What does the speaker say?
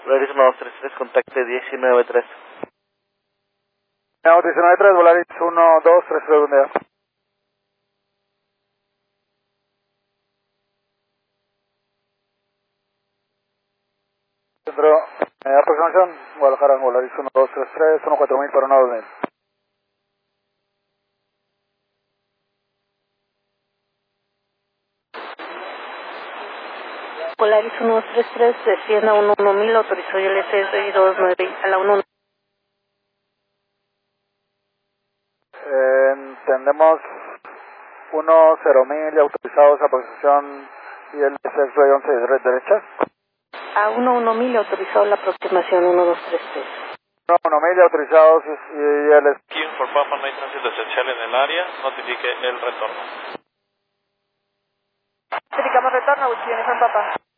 Volaris 1233, contacte 1993. 1993, Volaris 1233, buen día. Centro, aproximación, Guadalajara, Volaris 1233, 14000 para 12000. Volaris 1233, descienda 11000, autorizó el S629 a la 1. Entendemos 10.000 autorizados a posición y el S6 11 de derecha. A 11000, autorizado la aproximación 1233. 1.000 autorizados y el Kim for Papa, no hay tránsito esencial en el área, notifique el retorno. Notificamos retorno, Whisky Uniform Papa.